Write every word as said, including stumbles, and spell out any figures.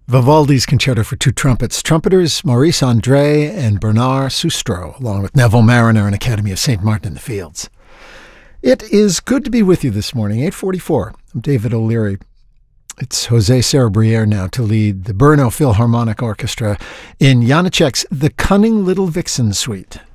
Vivaldi's Concerto for Two Trumpets. Trumpeters Maurice André and Bernard Sustro, along with Neville Mariner and Academy of Saint Martin in the Fields. It is good to be with you this morning, eight forty-four. I'm David O'Leary. It's Jose Cerebriere now to lead the Brno Philharmonic Orchestra in Janacek's The Cunning Little Vixen Suite.